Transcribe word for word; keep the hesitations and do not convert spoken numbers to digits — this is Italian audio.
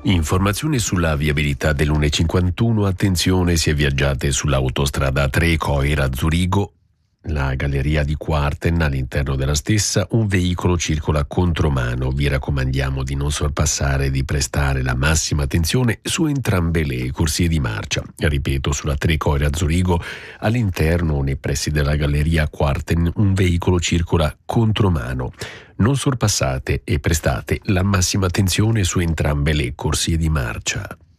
Informazioni sulla viabilità dell'uno e cinquantuno, attenzione se viaggiate sull'autostrada tre Coira-Zurigo, la galleria di Quarten, all'interno della stessa un veicolo circola contromano. Vi raccomandiamo di non sorpassare e di prestare la massima attenzione su entrambe le corsie di marcia. Ripeto, sulla tre Coira-Zurigo, all'interno nei pressi della galleria Quarten un veicolo circola contromano. Non sorpassate e prestate la massima attenzione su entrambe le corsie di marcia.